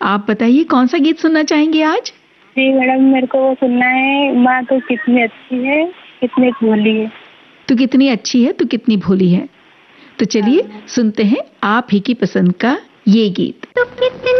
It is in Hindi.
आप बताइए कौन सा गीत सुनना चाहेंगे आज? जी मैडम, मेरे को वो सुनना है, माँ तो कितनी अच्छी है, कितनी भोली है। तू कितनी अच्छी है, तू कितनी भोली है। तो चलिए सुनते हैं आप ही की पसंद का ये गीत। तो कितनी